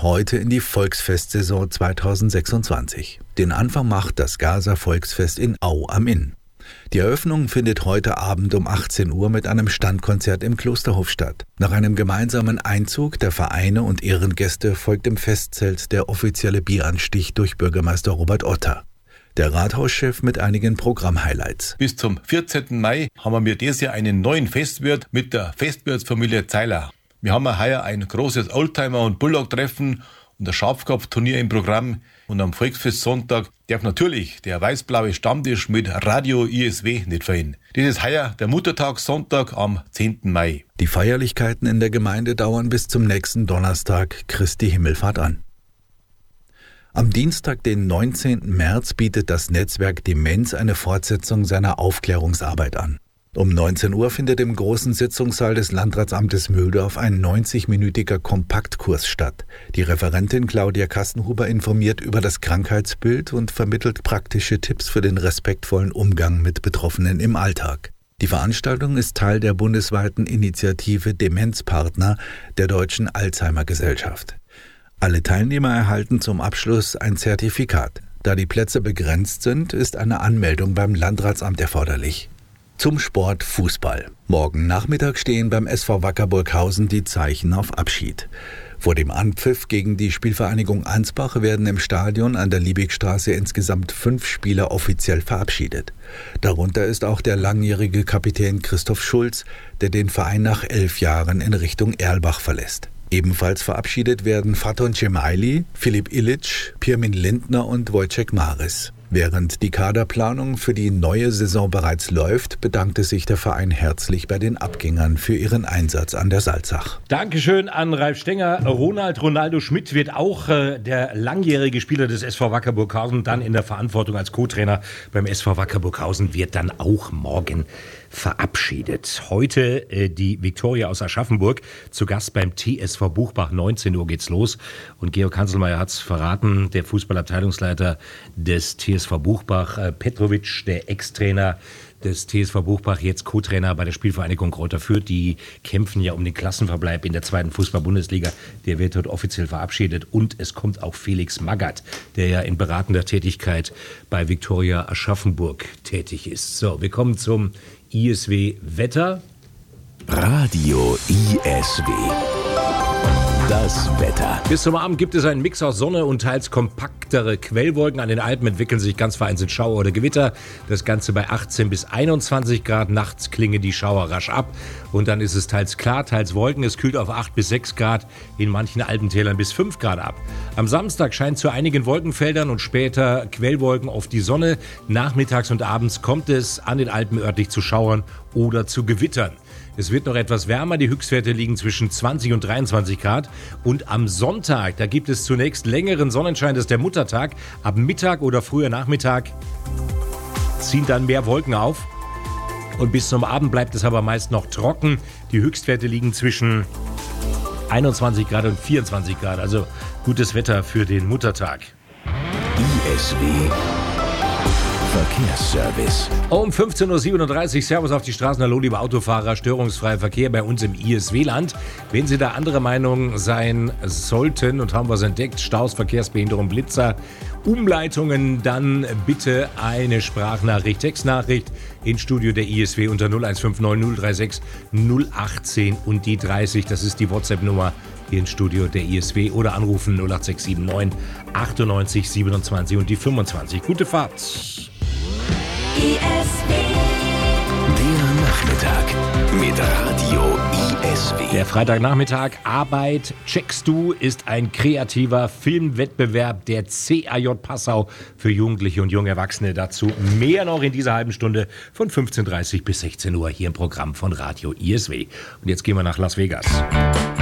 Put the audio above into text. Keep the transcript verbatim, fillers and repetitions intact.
heute in die Volksfestsaison zweitausendsechsundzwanzig. Den Anfang macht das Gaser Volksfest in Au am Inn. Die Eröffnung findet heute Abend um achtzehn Uhr mit einem Standkonzert im Klosterhof statt. Nach einem gemeinsamen Einzug der Vereine und Ehrengäste folgt im Festzelt der offizielle Bieranstich durch Bürgermeister Robert Otter. Der Rathauschef mit einigen Programmhighlights. Bis zum vierzehnten Mai haben wir dieses Jahr einen neuen Festwirt mit der Festwirtsfamilie Zeiler. Wir haben heuer ein großes Oldtimer- und Bulldog-Treffen und ein Schafkopfturnier im Programm. Und am Volksfestsonntag darf natürlich der weiß-blaue Stammtisch mit Radio I S W nicht fehlen. Das ist heuer der Muttertagssonntag am zehnten Mai. Die Feierlichkeiten in der Gemeinde dauern bis zum nächsten Donnerstag Christi Himmelfahrt an. Am Dienstag, den neunzehnten März, bietet das Netzwerk Demenz eine Fortsetzung seiner Aufklärungsarbeit an. Um neunzehn Uhr findet im großen Sitzungssaal des Landratsamtes Mühldorf ein neunzigminütiger Kompaktkurs statt. Die Referentin Claudia Kassenhuber informiert über das Krankheitsbild und vermittelt praktische Tipps für den respektvollen Umgang mit Betroffenen im Alltag. Die Veranstaltung ist Teil der bundesweiten Initiative Demenzpartner der Deutschen Alzheimer-Gesellschaft. Alle Teilnehmer erhalten zum Abschluss ein Zertifikat. Da die Plätze begrenzt sind, ist eine Anmeldung beim Landratsamt erforderlich. Zum Sport Fußball. Morgen Nachmittag stehen beim S V Wacker Burghausen die Zeichen auf Abschied. Vor dem Anpfiff gegen die Spielvereinigung Ansbach werden im Stadion an der Liebigstraße insgesamt fünf Spieler offiziell verabschiedet. Darunter ist auch der langjährige Kapitän Christoph Schulz, der den Verein nach elf Jahren in Richtung Erlbach verlässt. Ebenfalls verabschiedet werden Faton Cemaili, Filip Ilic, Pirmin Lindner und Wojciech Maris. Während die Kaderplanung für die neue Saison bereits läuft, bedankte sich der Verein herzlich bei den Abgängern für ihren Einsatz an der Salzach. Dankeschön an Ralf Stenger. Ronald Ronaldo Schmidt wird auch äh, der langjährige Spieler des S V Wacker Burghausen, dann in der Verantwortung als Co-Trainer beim S V Wacker Burghausen, wird dann auch morgen verabschiedet. Heute äh, die Viktoria aus Aschaffenburg zu Gast beim T S V Buchbach. neunzehn Uhr geht's los. Und Georg Hanselmeier hat's verraten, der Fußballabteilungsleiter des T S V Buchbach, äh, Petrovic, der Ex-Trainer des T S V Buchbach, jetzt Co-Trainer bei der Spielvereinigung Kräuter Fürth. Die kämpfen ja um den Klassenverbleib in der zweiten Fußball-Bundesliga. Der wird dort offiziell verabschiedet. Und es kommt auch Felix Magath, der ja in beratender Tätigkeit bei Viktoria Aschaffenburg tätig ist. So, wir kommen zum I S W Wetter. Radio I S W. Das Wetter. Bis zum Abend gibt es einen Mix aus Sonne und teils kompaktere Quellwolken. An den Alpen entwickeln sich ganz vereinzelt Schauer oder Gewitter. Das Ganze bei achtzehn bis einundzwanzig Grad. Nachts klingen die Schauer rasch ab. Und dann ist es teils klar, teils Wolken. Es kühlt auf acht bis sechs Grad, in manchen Alpentälern bis fünf Grad ab. Am Samstag scheint zu einigen Wolkenfeldern und später Quellwolken auf die Sonne. Nachmittags und abends kommt es an den Alpen örtlich zu Schauern oder zu Gewittern. Es wird noch etwas wärmer, die Höchstwerte liegen zwischen zwanzig und dreiundzwanzig Grad. Und am Sonntag, da gibt es zunächst längeren Sonnenschein, das ist der Muttertag. Ab Mittag oder früher Nachmittag ziehen dann mehr Wolken auf. Und bis zum Abend bleibt es aber meist noch trocken. Die Höchstwerte liegen zwischen einundzwanzig Grad und vierundzwanzig Grad. Also gutes Wetter für den Muttertag. I S W Verkehrsservice. Um fünfzehn Uhr siebenunddreißig, Servus auf die Straßen. Hallo, liebe Autofahrer, störungsfreier Verkehr bei uns im I S W-Land. Wenn Sie da anderer Meinung sein sollten und haben was entdeckt, Staus, Verkehrsbehinderung, Blitzer, Umleitungen, dann bitte eine Sprachnachricht, Textnachricht ins Studio der I S W unter null eins fünf neun null drei sechs null acht zehn und die dreißig. Das ist die WhatsApp-Nummer hier ins Studio der I S W oder anrufen null acht sechs sieben neun achtundneunzig siebenundzwanzig und die fünfundzwanzig. Gute Fahrt. I S W. Der Nachmittag mit Radio I S W. Der Freitagnachmittag Arbeit checkst du ist ein kreativer Filmwettbewerb der C A J Passau für Jugendliche und junge Erwachsene. Dazu mehr noch in dieser halben Stunde von fünfzehn Uhr dreißig bis sechzehn Uhr hier im Programm von Radio I S W. Und jetzt gehen wir nach Las Vegas.